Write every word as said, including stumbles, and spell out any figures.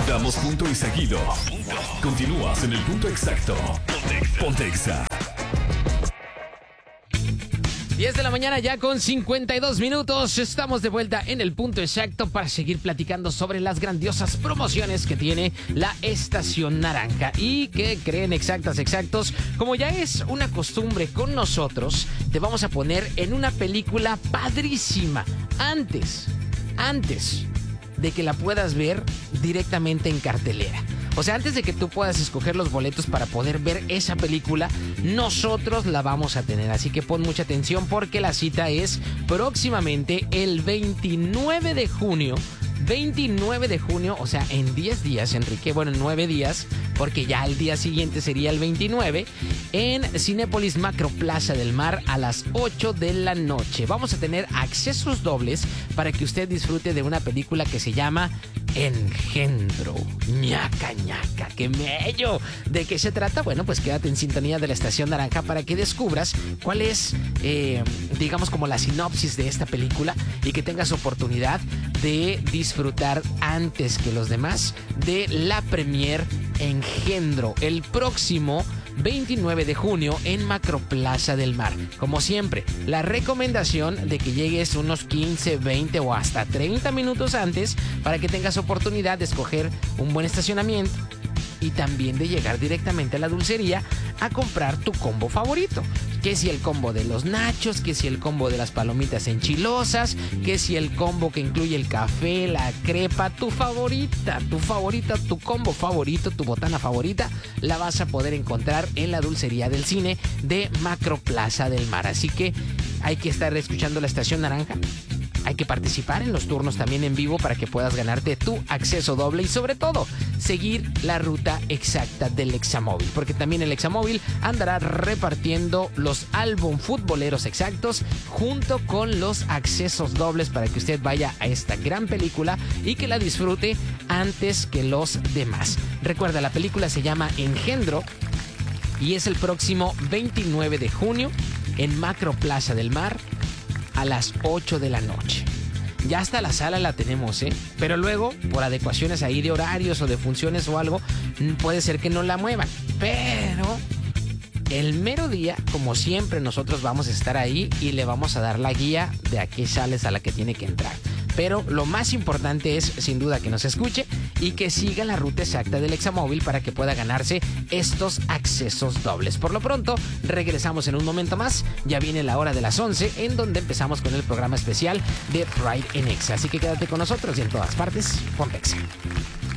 Damos punto y seguido. Continúas en el punto exacto. Pontexa. diez de la mañana ya con cincuenta y dos minutos. Estamos de vuelta en el punto exacto para seguir platicando sobre las grandiosas promociones que tiene la Estación Naranja. Y que creen exactas, exactos, como ya es una costumbre con nosotros, te vamos a poner en una película padrísima. Antes, antes de que la puedas ver directamente en cartelera. O sea, antes de que tú puedas escoger los boletos para poder ver esa película, nosotros la vamos a tener. Así que pon mucha atención porque la cita es próximamente el veintinueve de junio. veintinueve de junio, o sea, en diez días, Enrique. Bueno, en nueve días, porque ya el día siguiente sería el veintinueve, en Cinépolis Macro Plaza del Mar a las ocho de la noche. Vamos a tener accesos dobles para que usted disfrute de una película que se llama Engendro. ñaca, ñaca, qué mello. ¿De qué se trata? Bueno, pues quédate en sintonía de la Estación Naranja para que descubras cuál es, eh, digamos, como la sinopsis de esta película y que tengas oportunidad de disfrutar antes que los demás de la premier Engendro el próximo veintinueve de junio en Macroplaza del Mar. Como siempre, la recomendación de que llegues unos quince, veinte o hasta treinta minutos antes para que tengas oportunidad de escoger un buen estacionamiento y también de llegar directamente a la dulcería a comprar tu combo favorito. Que si el combo de los nachos, que si el combo de las palomitas enchilosas, que si el combo que incluye el café, la crepa, tu favorita, tu favorita, tu combo favorito, tu botana favorita, la vas a poder encontrar en la dulcería del cine de Macroplaza del Mar. Así que hay que estar escuchando la Estación Naranja. Hay que participar en los turnos también en vivo para que puedas ganarte tu acceso doble y sobre todo seguir la ruta exacta del Examóvil, porque también el Examóvil andará repartiendo los álbum futboleros exactos junto con los accesos dobles para que usted vaya a esta gran película y que la disfrute antes que los demás. Recuerda, la película se llama Engendro y es el próximo veintinueve de junio en Macroplaza del Mar a las ocho de la noche. Ya hasta la sala la tenemos, ¿eh? Pero luego, por adecuaciones ahí de horarios o de funciones o algo, puede ser que no la muevan. Pero el mero día, como siempre, nosotros vamos a estar ahí y le vamos a dar la guía de a qué sales a la que tiene que entrar. Pero lo más importante es, sin duda, que nos escuche y que siga la ruta exacta del Examóvil para que pueda ganarse estos accesos dobles. Por lo pronto, regresamos en un momento más. Ya viene la hora de las once, en donde empezamos con el programa especial de Pride en Exa. Así que quédate con nosotros y en todas partes, Pontexa.